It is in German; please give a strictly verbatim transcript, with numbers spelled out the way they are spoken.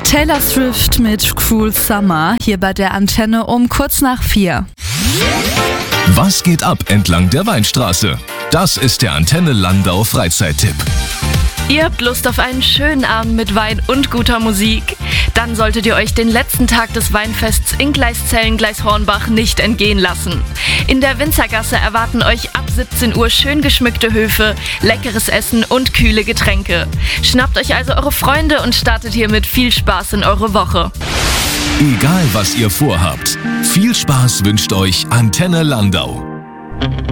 Taylor Swift mit Cruel Summer, hier bei der Antenne um kurz nach vier. Was geht ab entlang der Weinstraße? Das ist der Antenne Landau Freizeittipp. Ihr habt Lust auf einen schönen Abend mit Wein und guter Musik? Dann solltet ihr euch den letzten Tag des Weinfests in Gleiszellen-Gleishornbach nicht entgehen lassen. In der Winzergasse erwarten euch ab siebzehn Uhr schön geschmückte Höfe, leckeres Essen und kühle Getränke. Schnappt euch also eure Freunde und startet hier mit viel Spaß in eure Woche. Egal was ihr vorhabt, viel Spaß wünscht euch Antenne Landau.